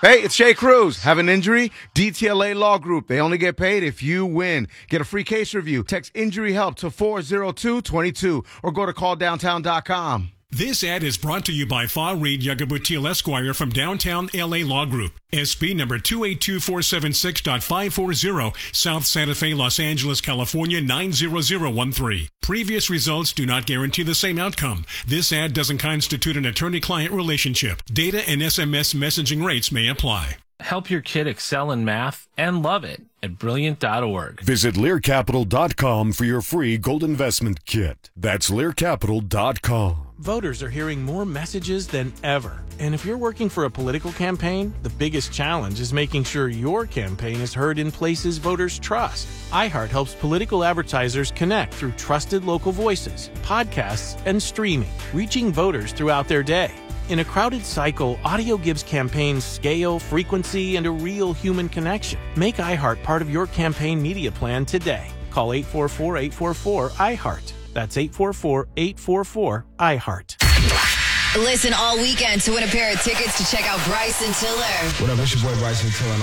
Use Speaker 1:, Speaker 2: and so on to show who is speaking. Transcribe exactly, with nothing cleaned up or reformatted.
Speaker 1: Hey, it's Shay Cruz. Have an injury? D T L A Law Group. They only get paid if you win. Get a free case review. Text injury help to four zero two two two or go to call downtown dot com.
Speaker 2: This ad is brought to you by Farid Yagabutil Esquire from Downtown L A Law Group. S P number two eight two four seven six five four zero, South Santa Fe, Los Angeles, California nine zero zero one three. Previous results do not guarantee the same outcome. This ad doesn't constitute an attorney-client relationship. Data and S M S messaging rates may apply.
Speaker 3: Help your kid excel in math and love it at brilliant dot org.
Speaker 4: Visit Lear Capital dot com for your free gold investment kit. That's Lear Capital dot com.
Speaker 5: Voters are hearing more messages than ever. And if you're working for a political campaign, the biggest challenge is making sure your campaign is heard in places voters trust. iHeart helps political advertisers connect through trusted local voices, podcasts, and streaming, reaching voters throughout their day. In a crowded cycle, audio gives campaigns scale, frequency, and a real human connection. Make iHeart part of your campaign media plan today. Call eight four four, eight four four, iHeart. That's eight four four, eight four four, iHeart.
Speaker 6: Listen all weekend to win a pair of tickets to check out Bryson Tiller.
Speaker 7: What up, it's your boy Bryson Tiller.